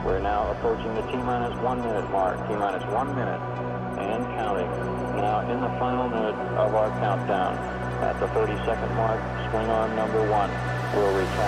We're now approaching the T-minus 1 minute mark. T-minus 1 minute and counting. Now in the final minute of our countdown. At the 30-second mark, swing arm number 1 will retract.